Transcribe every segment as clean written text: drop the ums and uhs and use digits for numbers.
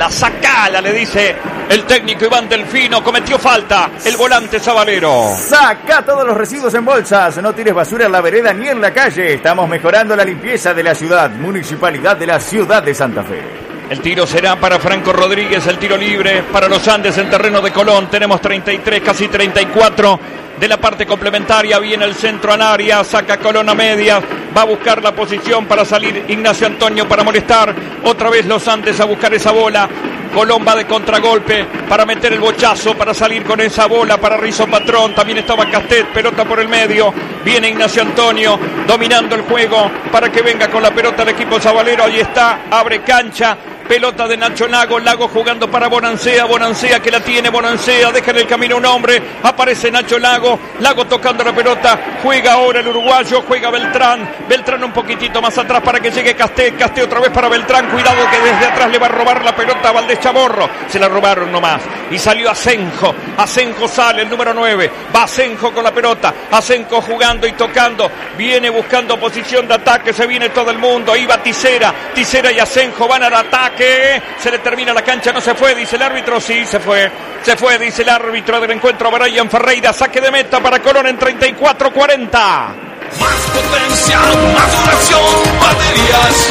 sacala, le dice el técnico Iván Delfino. Cometió falta el volante Zabalero. Saca todos los residuos en bolsas, no tires basura en la vereda ni en la calle. Estamos mejorando la limpieza de la ciudad. Municipalidad de la Ciudad de Santa Fe. El tiro será para Franco Rodríguez, el tiro libre para los Andes en terreno de Colón. Tenemos 33, casi 34 de la parte complementaria. Viene el centro al área, saca Colón a medias, va a buscar la posición para salir Ignacio Antonio para molestar. Otra vez los Andes a buscar esa bola. Colón va de contragolpe para meter el bochazo, para salir con esa bola para Rizo Patrón. También estaba Castet, pelota por el medio. Viene Ignacio Antonio dominando el juego para que venga con la pelota el equipo Zabalero. Ahí está, abre cancha. Pelota de Nacho Lago, Lago jugando para Bonancea, Bonancea que la tiene, Bonancea, deja en el camino un hombre, aparece Nacho Lago, Lago tocando la pelota, juega ahora el uruguayo, juega Beltrán, Beltrán un poquitito más atrás para que llegue Castet, Castet otra vez para Beltrán, cuidado que desde atrás le va a robar la pelota a Valdés Chamorro, se la robaron nomás, y salió Asenjo, Asenjo sale, el número 9, va Asenjo con la pelota, Asenjo jugando y tocando, viene buscando posición de ataque, se viene todo el mundo, ahí va Tisera, Tisera y Asenjo van al ataque, se le termina la cancha, no se fue, dice el árbitro, sí, se fue, dice el árbitro del encuentro, Brian Ferreira, saque de meta para Colón en 34-40. Más potencia, más duración, baterías,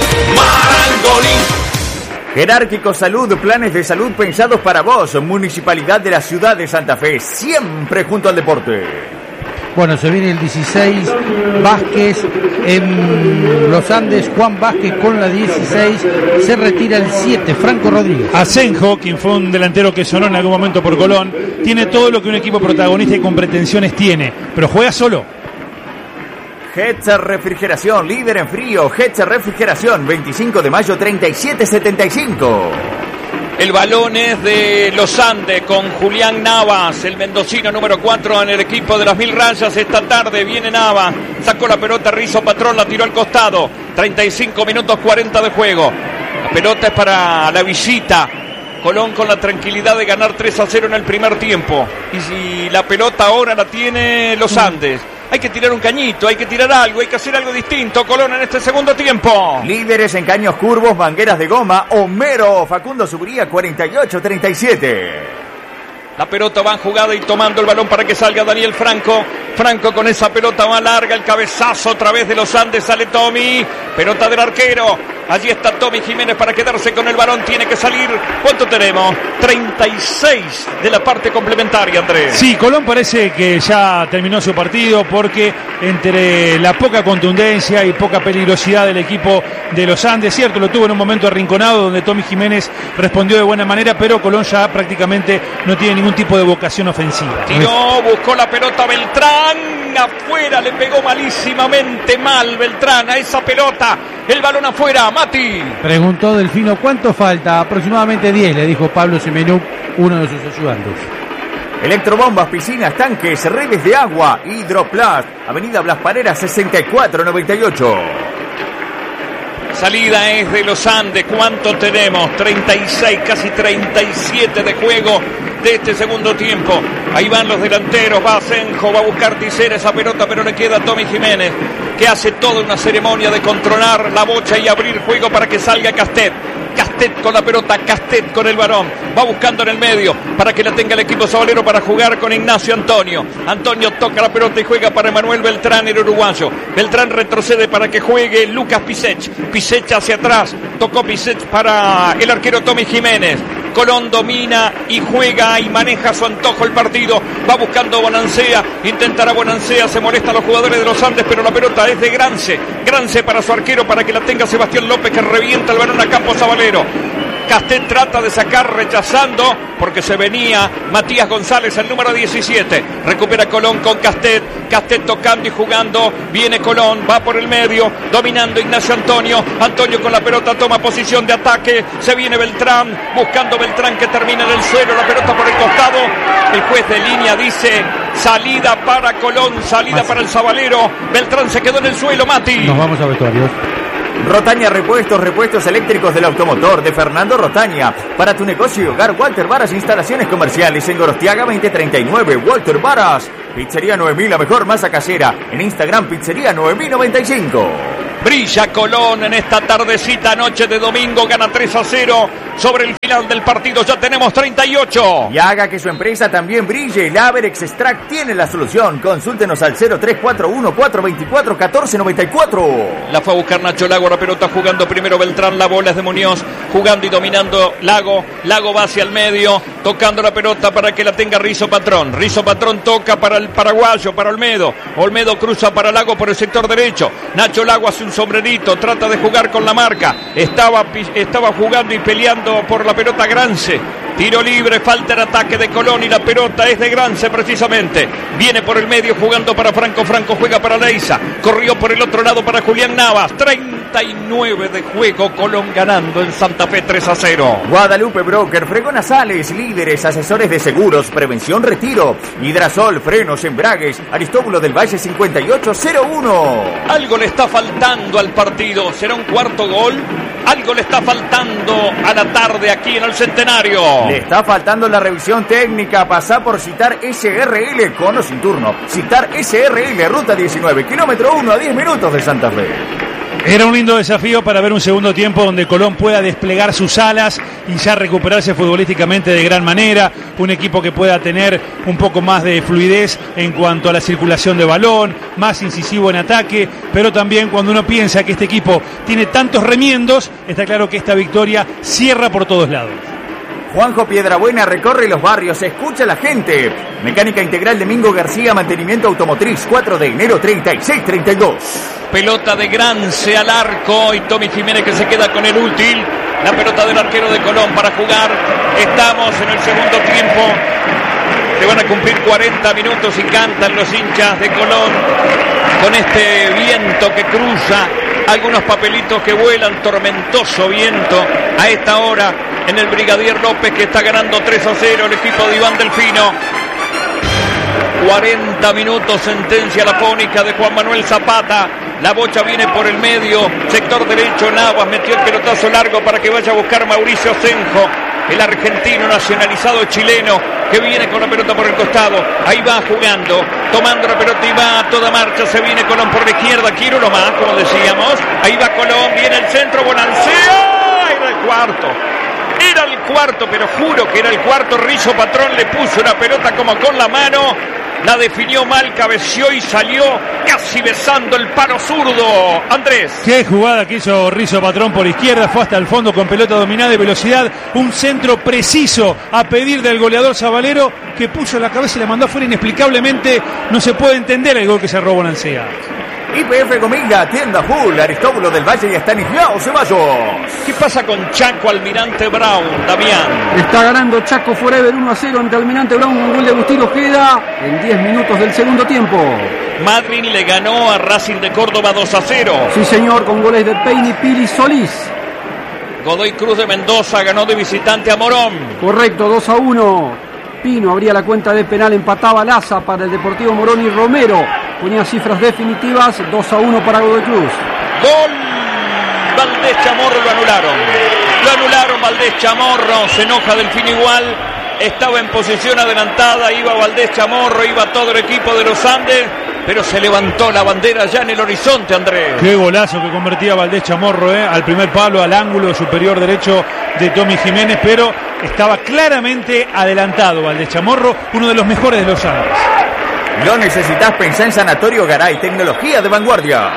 Marangoni. Jerárquico Salud, planes de salud pensados para vos, Municipalidad de la Ciudad de Santa Fe, siempre junto al deporte. Bueno, se viene el 16, Vázquez en los Andes, Juan Vázquez con la 16, se retira el 7, Franco Rodríguez. Asenjo, quien fue un delantero que sonó en algún momento por Colón, tiene todo lo que un equipo protagonista y con pretensiones tiene, pero juega solo. Hetzer Refrigeración, líder en frío, Hetzer Refrigeración, 25 de mayo 3775. El balón es de los Andes con Julián Navas, el mendocino número 4 en el equipo de las 1000 rayas. Esta tarde viene Navas, sacó la pelota Rizo Patrón, la tiró al costado. 35 minutos 40 de juego. La pelota es para la visita. Colón con la tranquilidad de ganar 3-0 en el primer tiempo. Y si la pelota ahora la tiene los Andes, hay que tirar un cañito, hay que tirar algo, hay que hacer algo distinto. Colón en este segundo tiempo. Líderes en caños curvos, mangueras de goma, Homero, Facundo Suburía, 48-37. La pelota va en jugada y tomando el balón para que salga Daniel Franco. Franco con esa pelota va larga, el cabezazo otra vez de los Andes, sale Tommy. Pelota del arquero. Allí está Tommy Jiménez para quedarse con el balón, tiene que salir. ¿Cuánto tenemos? 36 de la parte complementaria, Andrés. Sí, Colón parece que ya terminó su partido porque entre la poca contundencia y poca peligrosidad del equipo de los Andes, cierto, lo tuvo en un momento arrinconado donde Tommy Jiménez respondió de buena manera, pero Colón ya prácticamente no tiene ningún tipo de vocación ofensiva. Tiró, buscó la pelota Beltrán, afuera, le pegó malísimamente mal Beltrán a esa pelota. El balón afuera, Mati. Preguntó Delfino, ¿cuánto falta? Aproximadamente 10, le dijo Pablo Semenuk, uno de sus ayudantes. Electrobombas, piscinas, tanques, redes de agua, Hidroplast, Avenida Blas Parera, 6498. Salida es de los Andes. ¿Cuánto tenemos? 36, casi 37 de juego de este segundo tiempo. Ahí van los delanteros. Va Asenjo, va a buscar Tisera esa pelota, pero le queda a Tommy Jiménez, que hace toda una ceremonia de controlar la bocha y abrir juego para que salga Castet. Castet con la pelota, Castet con el balón, va buscando en el medio para que la tenga el equipo sabalero para jugar con Ignacio Antonio. Antonio toca la pelota y juega para Emanuel Beltrán, el uruguayo. Beltrán retrocede para que juegue Lucas Pisech. Pisech hacia atrás, tocó Pisech para el arquero Tommy Jiménez. Colón domina y juega y maneja a su antojo el partido. Va buscando Bonancea, intentará Bonancea, se molesta a los jugadores de los Andes, pero la pelota es de Grance. Grance para su arquero, para que la tenga Sebastián López, que revienta el balón a campo sabalero. Castet trata de sacar rechazando porque se venía Matías González, el número 17. Recupera Colón con Castet. Castet tocando y jugando. Viene Colón, va por el medio, dominando Ignacio Antonio. Antonio con la pelota toma posición de ataque. Se viene Beltrán, buscando Beltrán que termina en el suelo. La pelota por el costado. El juez de línea dice salida para Colón, salida para el sabalero. Beltrán se quedó en el suelo, Mati. Nos vamos a vestuarios. Rotaña repuestos eléctricos del automotor de Fernando Rotaña. Para tu negocio y hogar, Walter Varas Instalaciones Comerciales en Gorostiaga 2039. Walter Varas, Pizzería 9000, la mejor masa casera. En Instagram, Pizzería 9095. Brilla Colón en esta tardecita, noche de domingo, gana 3-0 sobre el final del partido. Ya tenemos 38. Y haga que su empresa también brille. El Averex Extract tiene la solución. Consúltenos al 0341-424-1494. La fue a buscar Nacho Lago, la pelota jugando primero Beltrán, la bola es de Muñoz, jugando y dominando Lago. Lago va hacia el medio, tocando la pelota para que la tenga Rizo Patrón. Rizo Patrón toca para el paraguayo, para Olmedo. Olmedo cruza para Lago por el sector derecho. Nacho Lago hace un sombrerito, trata de jugar con la marca. Estaba jugando y peleando por la pelota Grance. Tiro libre, falta el ataque de Colón y la pelota es de Grance precisamente. Viene por el medio jugando para Franco. Franco juega para Leiza. Corrió por el otro lado para Julián Navas. 39 de juego. Colón ganando en Santa Fe 3-0. Guadalupe Broker, Fregona Sales, líderes, asesores de seguros, prevención, retiro. Hidrasol, frenos, embragues. Aristóbulo del Valle 5801. Algo le está faltando al partido. ¿Será un cuarto gol? Algo le está faltando a la tarde aquí en el Centenario. Le está faltando la revisión técnica. Pasá por Citar SRL con o sin turno. Citar SRL, ruta 19, kilómetro 1 a 10 minutos de Santa Fe. Era un lindo desafío para ver un segundo tiempo donde Colón pueda desplegar sus alas y ya recuperarse futbolísticamente de gran manera. Un equipo que pueda tener un poco más de fluidez en cuanto a la circulación de balón, más incisivo en ataque, pero también cuando uno piensa que este equipo tiene tantos remiendos, está claro que esta victoria cierra por todos lados. Juanjo Piedrabuena recorre los barrios, escucha a la gente. Mecánica Integral de Mingo García, mantenimiento automotriz, 4 de enero 36-32. Pelota de Grance al arco y Tommy Jiménez que se queda con el útil. La pelota del arquero de Colón para jugar. Estamos en el segundo tiempo. Se van a cumplir 40 minutos y cantan los hinchas de Colón con este viento que cruza. Algunos papelitos que vuelan, tormentoso viento a esta hora en el Brigadier López que está ganando 3-0 el equipo de Iván Delfino. 40 minutos, sentencia lafónica de Juan Manuel Zapata. La bocha viene por el medio, sector derecho, Navas metió el pelotazo largo para que vaya a buscar Mauricio Senjo, el argentino nacionalizado chileno que viene con la pelota por el costado. Ahí va jugando, tomando la pelota y va a toda marcha. Se viene Colón por la izquierda, quiere uno más, como decíamos. Ahí va Colón, viene el centro, Bonancea. Era el cuarto, pero juro que era el cuarto. Rizo Patrón le puso una pelota como con la mano. La definió mal, cabeció y salió casi besando el palo zurdo. Andrés. Qué jugada que hizo Rizo Patrón por izquierda, fue hasta el fondo con pelota dominada y velocidad. Un centro preciso a pedir del goleador Zabalero que puso la cabeza y la mandó afuera inexplicablemente. No se puede entender el gol que cerró Bonancea. IPF Gominga, tienda full, Aristóbulo del Valle y Estanislao Ceballos. ¿Qué pasa con Chaco Almirante Brown, Damián? Está ganando Chaco Forever 1-0 ante Almirante Brown, un gol de Agustín Ojeda en 10 minutos del segundo tiempo. Madryn le ganó a Racing de Córdoba 2-0. Sí señor, con goles de Peini, Pili, Solís. Godoy Cruz de Mendoza ganó de visitante a Morón. Correcto, 2-1. Pino abría la cuenta de penal, empataba Laza para el Deportivo Morón y Romero ponía cifras definitivas, 2-1 para Godoy Cruz. Gol, Valdés Chamorro lo anularon Valdés Chamorro, se enoja Delfín igual, estaba en posición adelantada, iba Valdés Chamorro, iba todo el equipo de los Andes, pero se levantó la bandera ya en el horizonte, Andrés. Qué golazo que convertía Valdés Chamorro, al primer palo, al ángulo superior derecho de Tommy Jiménez, pero estaba claramente adelantado Valdés Chamorro, uno de los mejores de los Andes. Lo necesitas, pensá en Sanatorio Garay, tecnología de vanguardia.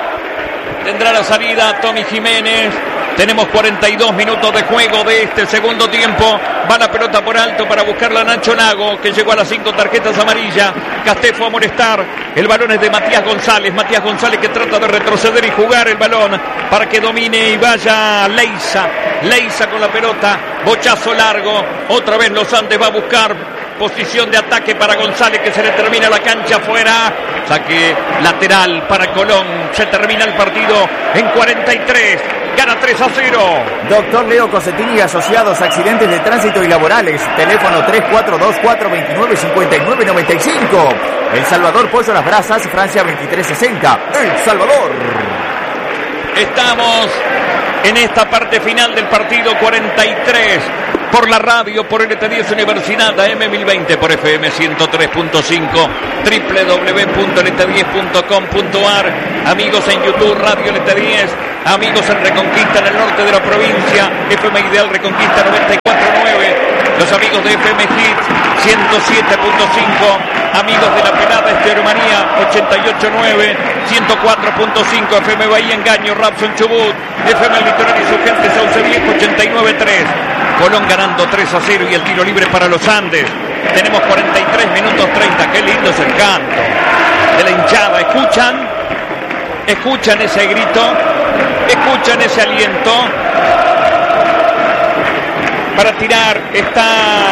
Tendrá la salida Tommy Jiménez. Tenemos 42 minutos de juego de este segundo tiempo. Va la pelota por alto para buscarla a Nacho Lago, que llegó a las 5 tarjetas amarillas. Castefo a molestar. El balón es de Matías González. Matías González que trata de retroceder y jugar el balón para que domine y vaya Leiza. Leiza con la pelota. Bochazo largo. Otra vez Los Andes va a buscar posición de ataque para González, que se le termina la cancha afuera. Saque lateral para Colón. Se termina el partido en 43. Gana 3-0. Doctor Leo Cosetini y Asociados, accidentes de tránsito y laborales. Teléfono 342-429-5995. El Salvador, Pollo Las Brasas, Francia 2360. El Salvador. Estamos en esta parte final del partido, 43. por la radio, por LT10 Universidad, AM1020, por FM 103.5, www.lt10.com.ar, amigos en YouTube, Radio LT10, amigos en Reconquista, en el norte de la provincia, FM Ideal Reconquista 94.9, los amigos de FM Hits 107.5, amigos de la Pelada Estereomanía 88.9, 104.5, FM Bahía Engaño, Rapson Chubut, FM El Litoral y su gente Sauce Viejo 89.3. Colón ganando 3-0 y el tiro libre para los Andes. Tenemos 43 minutos 30. Qué lindo es el canto de la hinchada. Escuchan ese grito, escuchan ese aliento. Para tirar está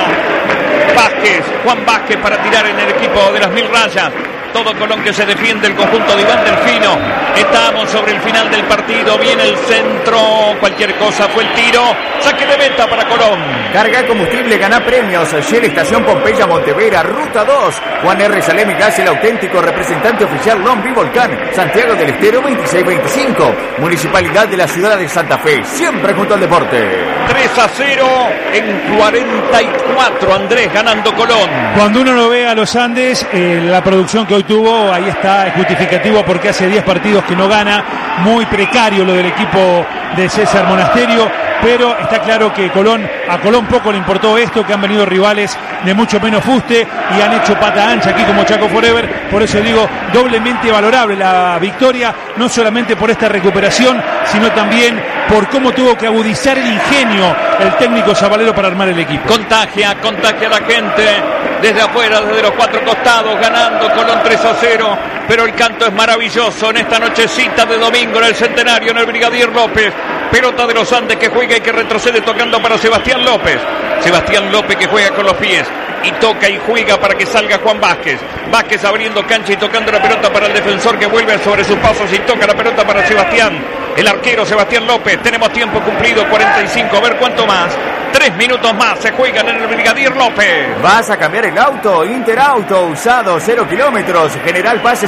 Juan Vázquez para tirar en el equipo de las 1000 rayas. Todo Colón que se defiende, el conjunto de Iván Delfino. Estamos sobre el final del partido. Viene el centro, cualquier cosa, fue el tiro. Saque de meta para Colón. Carga combustible, gana premios. Shell Estación Pompeya Montevera, Ruta 2. Juan R. Salemi Gas, el auténtico representante oficial Lombi Volcán. Santiago del Estero 2625. Municipalidad de la ciudad de Santa Fe. Siempre junto al deporte. 3-0 en 44. Andrés ganando Colón. Cuando uno lo ve a los Andes, la producción que hoy tuvo, ahí está, es justificativo porque hace 10 partidos que no gana, muy precario lo del equipo de César Monasterio, pero está claro que a Colón poco le importó esto, que han venido rivales de mucho menos fuste y han hecho pata ancha aquí como Chaco Forever. Por eso digo, doblemente valorable la victoria, no solamente por esta recuperación, sino también por cómo tuvo que agudizar el ingenio el técnico Zabalero para armar el equipo. Contagia a la gente desde afuera, desde los cuatro costados, ganando Colón 3-0, pero el canto es maravilloso en esta nochecita de domingo en el Centenario, en el Brigadier López. Pelota de los Andes que juega y que retrocede, tocando para Sebastián López. Sebastián López que juega con los pies y toca y juega para que salga Juan Vázquez. Vázquez abriendo cancha y tocando la pelota para el defensor que vuelve sobre sus pasos y toca la pelota para Sebastián. El arquero Sebastián López. Tenemos tiempo cumplido, 45. A ver cuánto más. 3 minutos más se juegan en el Brigadier López. ¿Vas a cambiar el auto? Interauto, usado, 0 kilómetros. General Paz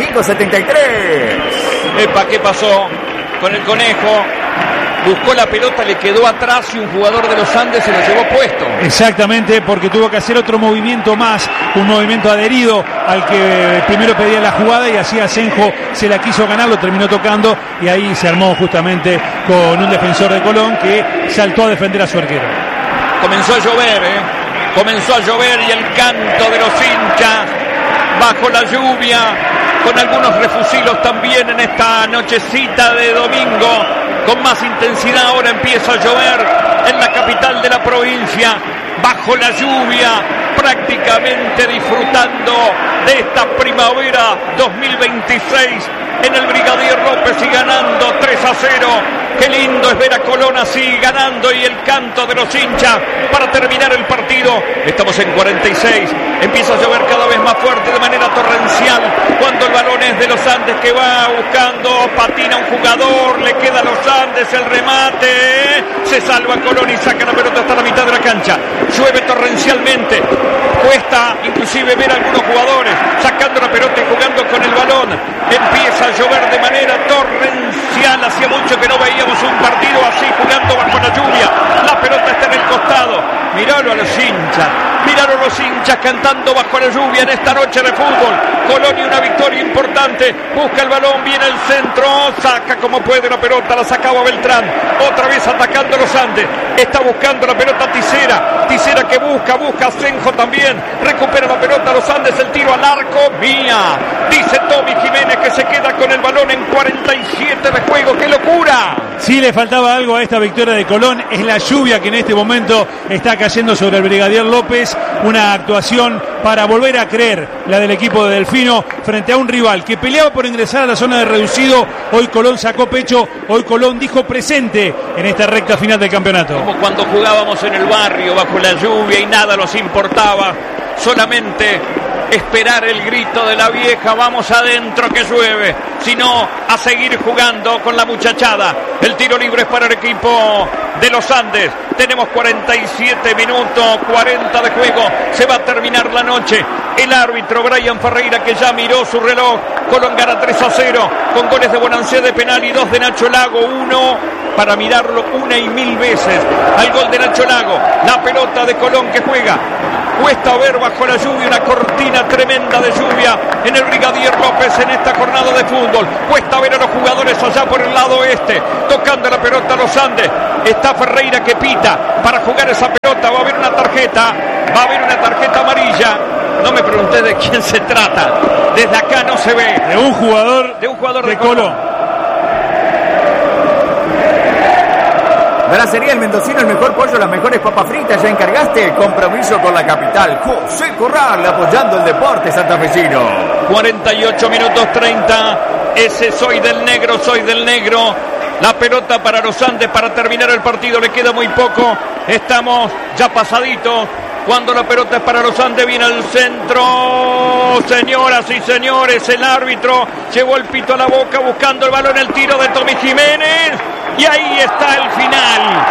6573. Epa, ¿qué pasó con el conejo? Buscó la pelota, le quedó atrás y un jugador de los Andes se lo llevó puesto. Exactamente, porque tuvo que hacer otro movimiento más, un movimiento adherido al que primero pedía la jugada y así Asenjo se la quiso ganar, lo terminó tocando y ahí se armó justamente con un defensor de Colón que saltó a defender a su arquero. Comenzó a llover y el canto de los hinchas bajo la lluvia, con algunos refusilos también en esta nochecita de domingo. Con más intensidad ahora empieza a llover en la capital de la provincia, bajo la lluvia, prácticamente disfrutando de esta primavera 2026 en el Brigadier López y ganando 3-0. Qué lindo es ver a Colón así, ganando, y el canto de los hinchas para terminar el partido. Estamos en 46, empieza a llover cada vez más fuerte de manera torrencial, cuando el balón es de los Andes que va buscando, patina un jugador, le queda a los Andes el remate, se salva Colón y saca la pelota hasta la mitad de la cancha. Llueve torrencialmente, cuesta inclusive ver a algunos jugadores sacando la pelota y jugando con el balón. Empieza a llover de manera torrencial, hacía mucho que no veíamos un partido así, jugando bajo la lluvia. La pelota está en el costado, míralo a los hinchas cantando bajo la lluvia en esta noche de fútbol. Colonia, una victoria importante, busca el balón, viene el centro, saca como puede la pelota, la sacaba Beltrán, otra vez atacando los Andes, está buscando la pelota Tisera que busca Asenjo también, recupera la pelota los Andes, el tiro al arco, mía, dice Tommy Jiménez que se queda con el balón en 47 de juego. ¡Qué locura! Sí, le faltaba algo a esta victoria de Colón, es la lluvia que en este momento está cayendo sobre el Brigadier López, una actuación para volver a creer, la del equipo de Delfino, frente a un rival que peleaba por ingresar a la zona de reducido. Hoy Colón sacó pecho, hoy Colón dijo presente en esta recta final del campeonato. Como cuando jugábamos en el barrio bajo la lluvia y nada nos importaba, solamente esperar el grito de la vieja, vamos adentro que llueve, sino a seguir jugando con la muchachada. El tiro libre es para el equipo de los Andes. Tenemos 47 minutos, 40 de juego, se va a terminar la noche. El árbitro Brian Ferreira, que ya miró su reloj. Colón gana 3-0 con goles de Bonancé de penal y 2 de Nacho Lago, 1 para mirarlo 1 y 1000 veces al gol de Nacho Lago. La pelota de Colón que juega. Cuesta ver bajo la lluvia, una cortina tremenda de lluvia en el Brigadier López en esta jornada de fútbol. Cuesta ver a los jugadores allá por el lado oeste, tocando la pelota a los Andes. Está Ferreira que pita para jugar esa pelota. Va a haber una tarjeta amarilla. No me pregunté de quién se trata. Desde acá no se ve. De un jugador de Colón. Bracería El Mendocino, el mejor pollo, las mejores papas fritas. ¿Ya encargaste? Compromiso con la capital. José Corral, apoyando el deporte santafesino. 48 minutos 30. Ese soy del negro. La pelota para los Andes para terminar el partido. Le queda muy poco. Estamos ya pasaditos. Cuando la pelota es para los Andes, viene al centro. Señoras y señores, el árbitro llevó el pito a la boca buscando el balón, el tiro de Tommy Jiménez. Y ahí está el final.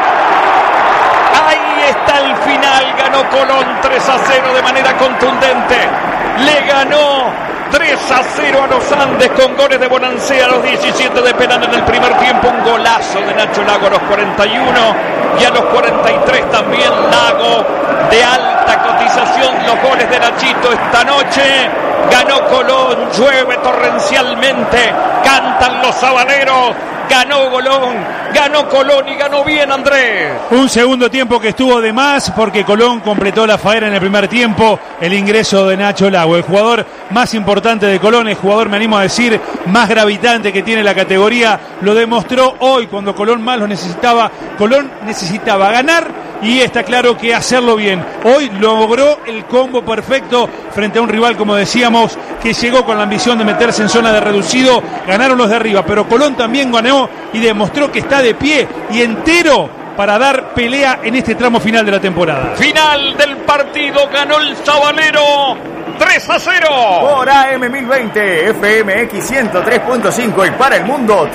Ganó Colón 3-0 de manera contundente. Le ganó 3-0 a los Andes con goles de Bonancea a los 17 de penal en el primer tiempo. Un golazo de Nacho Lago a los 41 y a los 43 también Lago, de alta cotización, los goles de Nachito esta noche. Ganó Colón, llueve torrencialmente, cantan los sabaneros. Ganó Colón y ganó bien, Andrés. Un segundo tiempo que estuvo de más porque Colón completó la faena en el primer tiempo. El ingreso de Nacho Lago, el jugador más importante de Colón, el jugador, me animo a decir, más gravitante que tiene la categoría, lo demostró hoy cuando Colón más lo necesitaba. Colón necesitaba ganar y está claro que hacerlo bien. Hoy logró el combo perfecto frente a un rival, como decíamos, que llegó con la ambición de meterse en zona de reducido. Ganaron los de arriba, pero Colón también ganó y demostró que está de pie y entero para dar pelea en este tramo final de la temporada. Final del partido, ganó el sabanero 3-0. Por AM1020, FMX 103.5 y para el mundo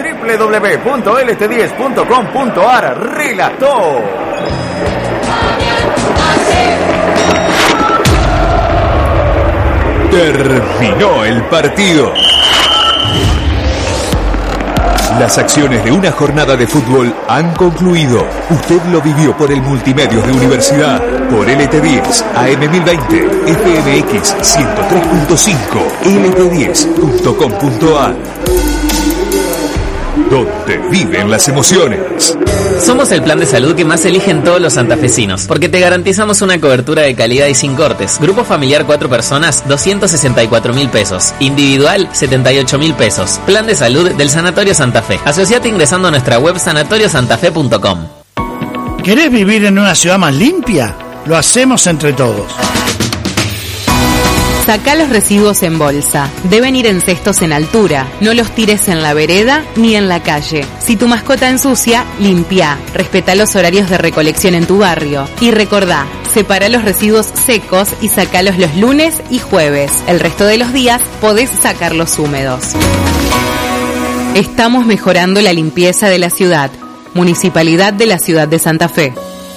www.lt10.com.ar. Relató terminó el partido. Las acciones de una jornada de fútbol han concluido. Usted lo vivió por el Multimedios de Universidad, por LT10, AM1020, FMX 103.5, lt10.com.ar. Donde viven las emociones. Somos el plan de salud que más eligen todos los santafesinos, porque te garantizamos una cobertura de calidad y sin cortes. Grupo familiar 4 personas, 264.000 pesos. Individual, 78.000 pesos. Plan de salud del Sanatorio Santa Fe. Asociate ingresando a nuestra web sanatoriosantafe.com. ¿Querés vivir en una ciudad más limpia? Lo hacemos entre todos. Sacá los residuos en bolsa. Deben ir en cestos en altura. No los tires en la vereda ni en la calle. Si tu mascota ensucia, limpia. Respetá los horarios de recolección en tu barrio. Y recordá, separa los residuos secos y sacalos los lunes y jueves. El resto de los días podés sacarlos húmedos. Estamos mejorando la limpieza de la ciudad. Municipalidad de la Ciudad de Santa Fe.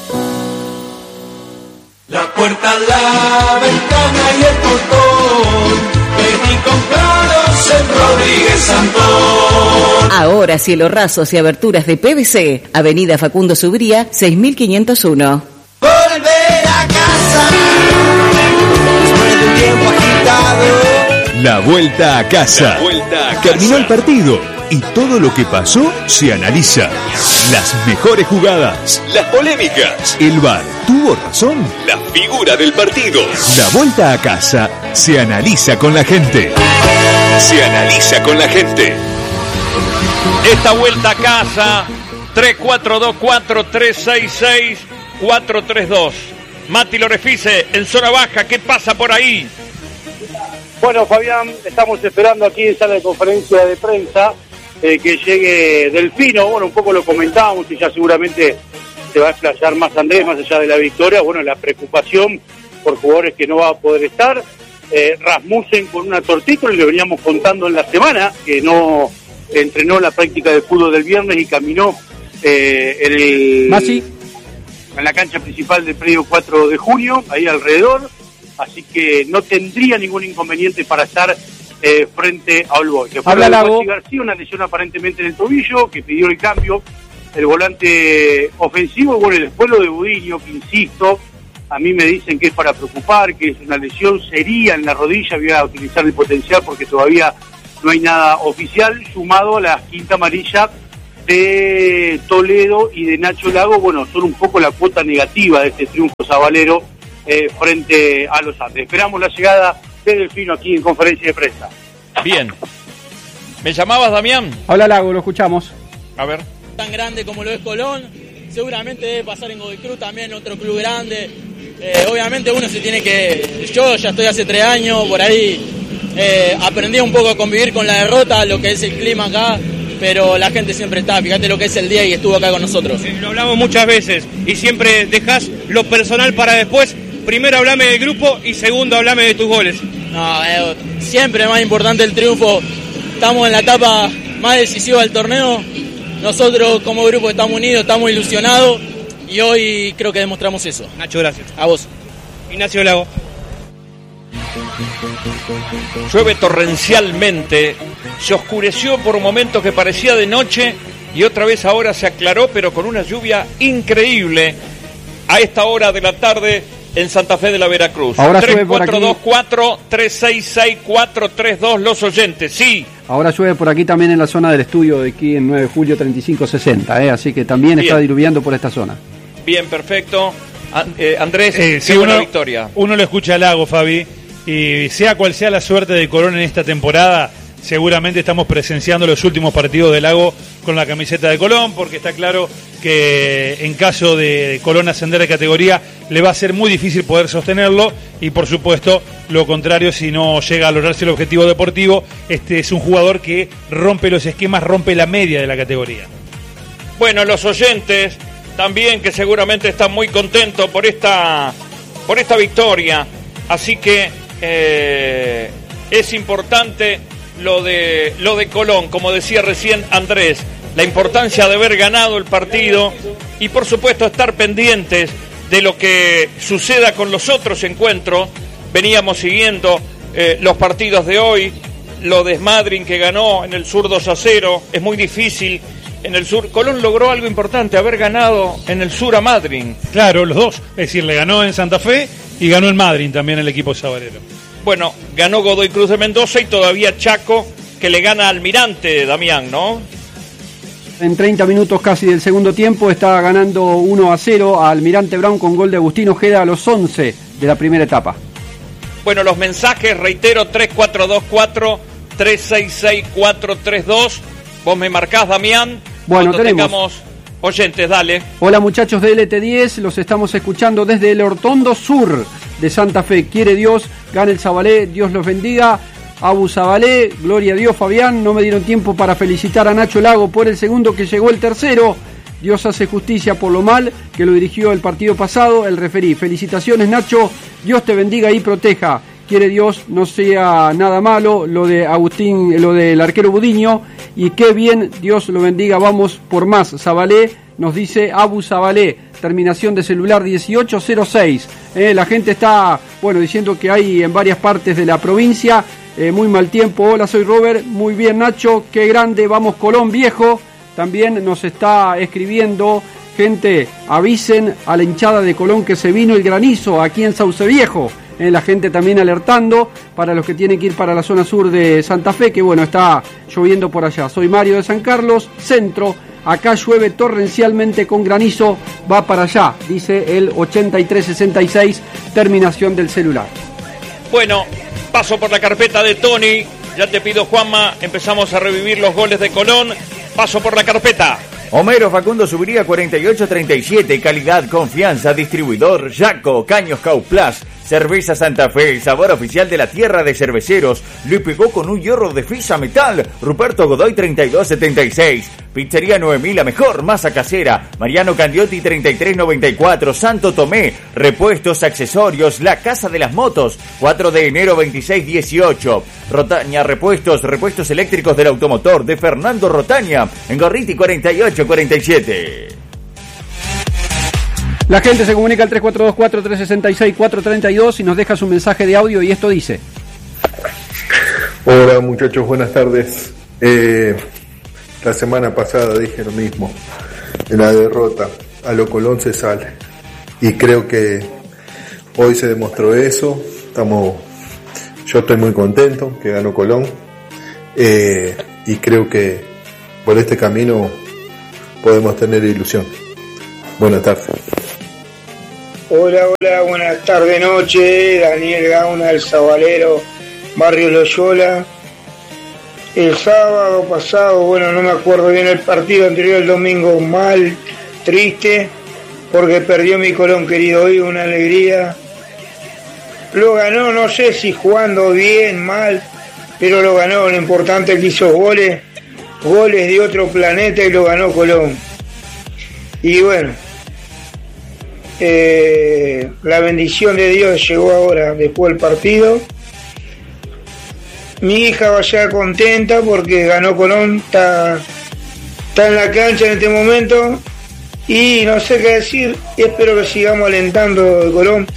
La puerta, la ventana y el portón, ven y compraros en Rodríguez Santón. Ahora cielo rasos y aberturas de PVC. Avenida Facundo Subría, 6501. Volver a casa, después de un tiempo agitado. La vuelta a casa. Terminó el partido y todo lo que pasó se analiza. Las mejores jugadas, las polémicas, el VAR tuvo razón, la figura del partido. La vuelta a casa se analiza con la gente. Esta vuelta a casa, 3-4-2-4-3-6-6-4-3-2. Mati Lorefice en zona baja, ¿qué pasa por ahí? Bueno, Fabián, estamos esperando aquí en sala de conferencia de prensa que llegue Delfino. Bueno, un poco lo comentábamos y ya seguramente se va a explayar más Andrés, más allá de la victoria. Bueno, la preocupación por jugadores que no va a poder estar. Rasmussen con una tortícola, y le veníamos contando en la semana que no entrenó la práctica de fútbol del viernes y caminó en la cancha principal del predio 4 de junio, ahí alrededor. Así que no tendría ningún inconveniente para estar frente a All Boys. Habla Lago. García, una lesión aparentemente en el tobillo, que pidió el cambio el volante ofensivo. Bueno, y después lo de Budiño, que insisto, a mí me dicen que es para preocupar, que es una lesión seria en la rodilla. Voy a utilizar el potencial porque todavía no hay nada oficial, sumado a la quinta amarilla de Toledo y de Nacho Lago. Bueno, son un poco la cuota negativa de este triunfo sabalero frente a los Andes. Esperamos la llegada de Delfino aquí en conferencia de prensa. Bien. ¿Me llamabas, Damián? Hola, Lago, lo escuchamos. A ver. Tan grande como lo es Colón, seguramente debe pasar en Godoy Cruz también, otro club grande. Obviamente uno se tiene que... Yo ya estoy hace 3 años, por ahí aprendí un poco a convivir con la derrota, lo que es el clima acá, pero la gente siempre está, fíjate lo que es el día y estuvo acá con nosotros. Lo hablamos muchas veces y siempre dejás lo personal para después. Primero hablame del grupo y segundo hablame de tus goles. No, siempre más importante el triunfo. Estamos en la etapa más decisiva del torneo. Nosotros como grupo estamos unidos, estamos ilusionados y hoy creo que demostramos eso. Nacho, gracias. A vos. Ignacio Lago. Llueve torrencialmente, se oscureció por momentos que parecía de noche y otra vez ahora se aclaró, pero con una lluvia increíble a esta hora de la tarde en Santa Fe de la Veracruz. 3-4-2-4-3-6-6-4-3-2 los oyentes, sí. Ahora llueve por aquí también en la zona del estudio de aquí en 9 de julio 3560, así que también Bien. está diluviando por esta zona. Bien, perfecto. Andrés, sí, qué buena victoria. Uno lo escucha a Lago, Fabi, y sea cual sea la suerte de Colón en esta temporada, seguramente estamos presenciando los últimos partidos de Lago con la camiseta de Colón, porque está claro que en caso de Colón ascender de categoría le va a ser muy difícil poder sostenerlo, y por supuesto lo contrario si no llega a lograrse el objetivo deportivo. Este es un jugador que rompe los esquemas, rompe la media de la categoría. Bueno, los oyentes también, que seguramente están muy contentos por esta victoria, así que es importante lo de Colón, como decía recién Andrés, la importancia de haber ganado el partido y por supuesto estar pendientes de lo que suceda con los otros encuentros. Veníamos siguiendo los partidos de hoy, lo de Smadrin que ganó en el sur 2-0, es muy difícil en el sur. Colón logró algo importante, haber ganado en el sur a Madryn. Claro, los dos, es decir, le ganó en Santa Fe y ganó en Madryn también el equipo sabalero. Bueno, ganó Godoy Cruz de Mendoza y todavía Chaco, que le gana al Almirante, Damián, ¿no? En 30 minutos casi del segundo tiempo está ganando 1-0 a Almirante Brown con gol de Agustín Ojeda a los 11 de la primera etapa. Bueno, los mensajes, reitero, 3-4-2-4-3-6-6-4-3-2. Vos me marcás, Damián. Bueno, cuando tenemos tengamos oyentes, dale. Hola muchachos de LT10, los estamos escuchando desde el Hortondo Sur de Santa Fe. Quiere Dios, gane el Sabalé, Dios los bendiga. Abu Sabalé, gloria a Dios, Fabián. No me dieron tiempo para felicitar a Nacho Lago por el segundo, que llegó el tercero. Dios hace justicia por lo mal que lo dirigió el partido pasado el referí. Felicitaciones, Nacho, Dios te bendiga y proteja. Quiere Dios, no sea nada malo lo de Agustín, lo del arquero Budiño, y qué bien, Dios lo bendiga, vamos por más. Sabalé, nos dice Abu Sabalé, terminación de celular 1806. La gente está, bueno, diciendo que hay en varias partes de la provincia muy mal tiempo. Hola, soy Robert, muy bien, Nacho, qué grande, vamos Colón viejo. También nos está escribiendo gente, avisen a la hinchada de Colón que se vino el granizo aquí en Sauce Viejo. La gente también alertando para los que tienen que ir para la zona sur de Santa Fe, que bueno, está lloviendo por allá. Soy Mario de San Carlos, centro. Acá llueve torrencialmente con granizo, va para allá, dice el 8366, terminación del celular. Bueno, paso por la carpeta de Tony. Ya te pido, Juanma, empezamos a revivir los goles de Colón. Paso por la carpeta. Homero Facundo Subiría 4837, calidad, confianza, distribuidor, Yaco, Caños Cauplas, Cerveza Santa Fe, el sabor oficial de la tierra de cerveceros, le pegó con un hierro de Fisa Metal, Ruperto Godoy 3276, Pizzería 9000, la mejor masa casera, Mariano Candiotti 3394, Santo Tomé, repuestos, accesorios, la casa de las motos, 4 de enero 2618, Rotaña repuestos eléctricos del automotor de Fernando Rotaña, en Gorriti 4847. La gente se comunica al 3424-366-432 y nos deja su mensaje de audio y esto dice: Hola muchachos, buenas tardes. La semana pasada dije lo mismo. en la derrota. A lo Colón se sale. Y creo que hoy se demostró eso. Yo estoy muy contento que ganó Colón. Y creo que por este camino podemos tener ilusión. Buenas tardes. Hola, buenas tardes, noche. Daniel Gauna, El Sabalero, Barrio Loyola. El sábado pasado, bueno, no me acuerdo bien el partido anterior, el domingo, mal, triste, porque perdió mi Colón querido. Hoy una alegría. Lo ganó, no sé si jugando bien, mal, pero lo ganó. Lo importante es que hizo goles de otro planeta y lo ganó Colón. Y bueno, la bendición de Dios llegó ahora, después del partido. Mi hija va allá contenta porque ganó Colón, está en la cancha en este momento y no sé qué decir, espero que sigamos alentando de Colón.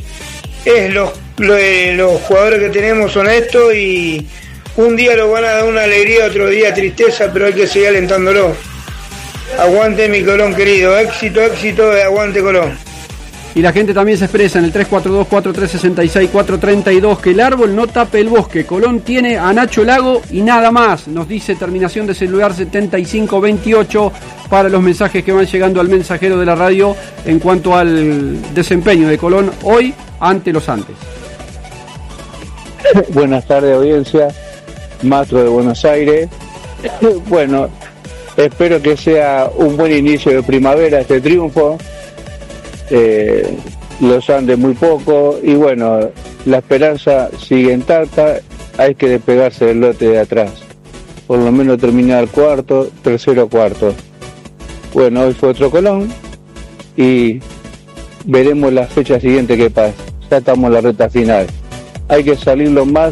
Los jugadores que tenemos son estos y un día lo van a dar una alegría, otro día tristeza, pero hay que seguir alentándolo. Aguante mi Colón querido, éxito, aguante Colón. Y la gente también se expresa en el 342-4366-432 que el árbol no tape el bosque. Colón tiene a Nacho Lago y nada más. Nos dice terminación de celular 7528 para los mensajes que van llegando al mensajero de la radio en cuanto al desempeño de Colón hoy ante los Andes. Buenas tardes, audiencia. Mastro de Buenos Aires. Bueno, espero que sea un buen inicio de primavera este triunfo. Los Andes muy poco y bueno, la esperanza sigue intacta, hay que despegarse del lote de atrás, por lo menos terminar tercero cuarto. Bueno, hoy fue otro Colón y veremos la fecha siguiente que pasa. Ya estamos en la recta final, hay que salir lo más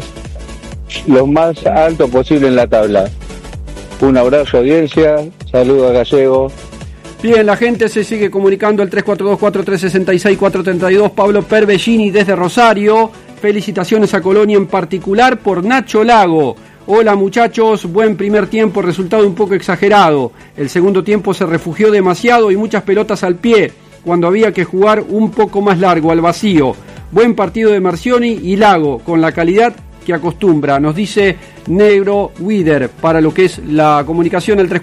alto posible en la tabla. Un abrazo, audiencia, saludos a Gallego. Bien, la gente se sigue comunicando al 342-4366-432. Pablo Perbellini desde Rosario. Felicitaciones a Colón y en particular por Nacho Lago. Hola muchachos, buen primer tiempo, resultado un poco exagerado. El segundo tiempo se refugió demasiado y muchas pelotas al pie, cuando había que jugar un poco más largo, al vacío. Buen partido de Marcioni y Lago, con la calidad que acostumbra, nos dice Negro Wider, para lo que es la comunicación al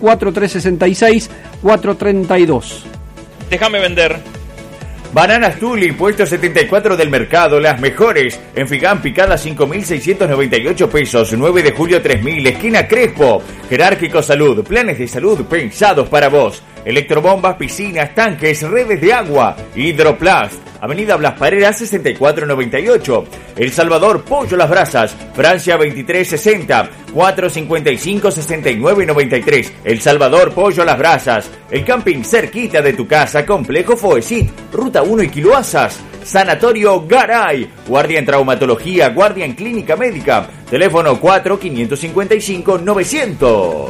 342-4366-432. Déjame vender. Bananas Tuli, puesto 74 del mercado, las mejores. En Figán, picada 5.698 pesos, 9 de julio 3.000, esquina Crespo. Jerárquico Salud, planes de salud pensados para vos. Electrobombas, piscinas, tanques, redes de agua. Hidroplast, Avenida Blas Parera 6498. El Salvador, Pollo Las Brasas, Francia 2360, 455-6993. El Salvador, Pollo Las Brasas. El camping cerquita de tu casa, Complejo Foesit, Ruta 1 y Quiloasas. Sanatorio Garay, guardia en traumatología, guardia en clínica médica. Teléfono 4-555-900.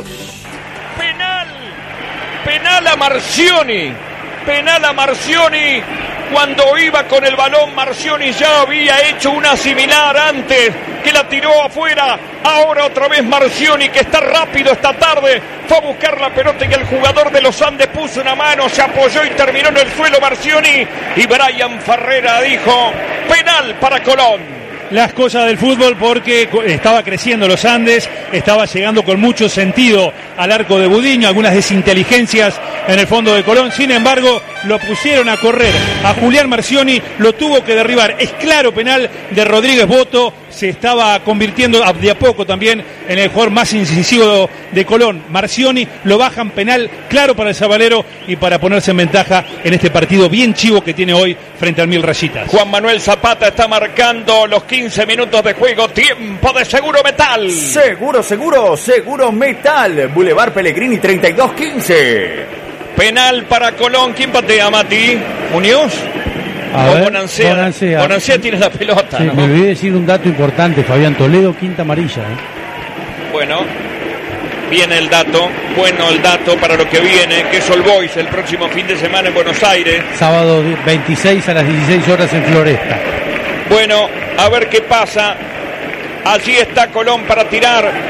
Penal a Marcioni. Penal a Marcioni. Cuando iba con el balón, Marcioni ya había hecho una similar antes, que la tiró afuera. Ahora otra vez Marcioni, que está rápido esta tarde, fue a buscar la pelota y el jugador de los Andes puso una mano, se apoyó y terminó en el suelo Marcioni. Y Brian Ferrera dijo, penal para Colón. Las cosas del fútbol, porque estaba creciendo los Andes, estaba llegando con mucho sentido al arco de Budiño, algunas desinteligencias en el fondo de Colón, sin embargo lo pusieron a correr a Julián Marcioni, lo tuvo que derribar. Es claro penal de Rodríguez Boto, se estaba convirtiendo de a poco también en el jugador más incisivo de Colón. Marcioni, lo bajan, penal claro para el Sabalero y para ponerse en ventaja en este partido bien chivo que tiene hoy frente al Mil Rayitas. Juan Manuel Zapata está marcando los 15 minutos de juego, tiempo de Seguro Metal. Seguro Metal, Boulevard Pellegrini 3215. Penal para Colón, ¿quién patea, Mati? ¿Muñoz? Bonancea tiene la pelota. Sí, ¿no? Me olvidé decir un dato importante, Fabián Toledo, quinta amarilla. Bueno, viene el dato, bueno el dato para lo que viene, que es All Boys el próximo fin de semana en Buenos Aires. Sábado 26 a las 16 horas en Floresta. Bueno, a ver qué pasa. Allí está Colón para tirar.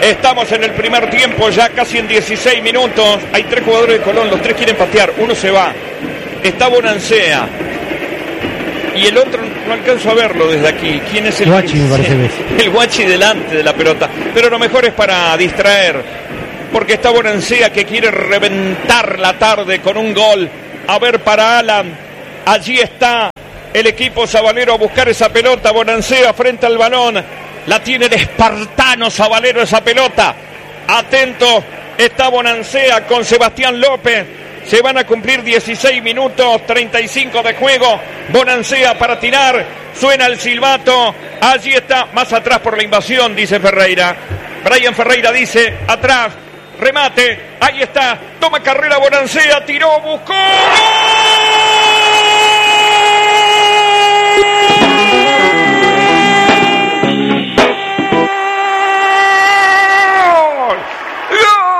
Estamos en el primer tiempo, ya casi en 16 minutos. Hay 3 jugadores de Colón, los 3 quieren patear, uno se va. Está Bonancea. Y el otro no alcanzo a verlo desde aquí. ¿Quién es el Guachi? Me parece que es. El Guachi delante de la pelota. Pero lo mejor es para distraer. Porque está Bonancea que quiere reventar la tarde con un gol. A ver para Alan. Allí está el equipo sabalero a buscar esa pelota. Bonancea frente al balón. La tiene el espartano Sabalero esa pelota. Atento, está Bonancea con Sebastián López. Se van a cumplir 16 minutos, 35 de juego. Bonancea para tirar. Suena el silbato. Allí está, más atrás por la invasión, dice Ferreira. Brian Ferreira dice, atrás, remate. Ahí está, toma carrera Bonancea, tiró, buscó. ¡Gol!